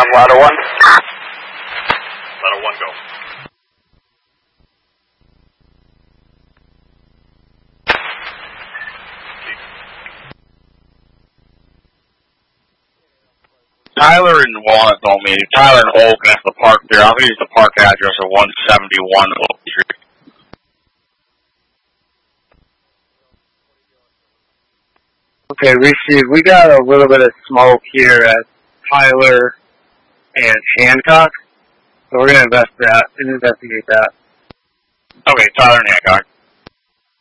ladder 1. Ladder 1, go. Tyler and Walnut told me, Tyler and Oak, that's the park there. I'll use the park address of 171 Oak Street. Okay, we got a little bit of smoke here at Tyler and Hancock, so we're going to investigate that. Okay, Tyler and Hancock.